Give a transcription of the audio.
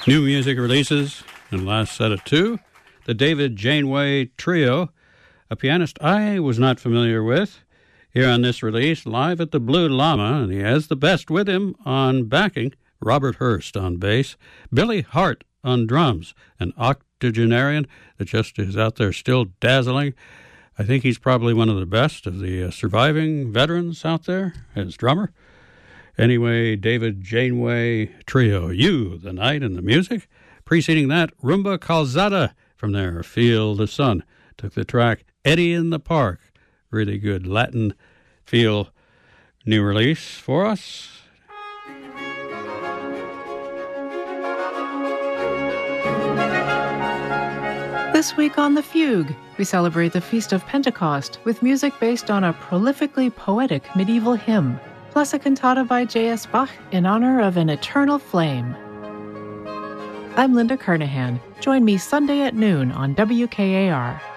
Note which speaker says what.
Speaker 1: New music releases in the last set of two. The David Janeway Trio, a pianist I was not familiar with, here on this release, live at the Blue Llama, and he has the best with him on backing, Robert Hurst on bass, Billy Hart on drums, an octogenarian that just is out there still dazzling. I think he's probably one of the best of the surviving veterans out there as drummer. Anyway, David Janeway Trio, You, the Night and the Music. Preceding that, Rumba Calzada from their Feel the Sun. Took the track Eddie in the Park. Really good Latin feel new release for us.
Speaker 2: This week on The Fugue, we celebrate the Feast of Pentecost with music based on a prolifically poetic medieval hymn, plus a cantata by J.S. Bach in honor of an eternal flame. I'm Linda Carnahan. Join me Sunday at noon on WKAR.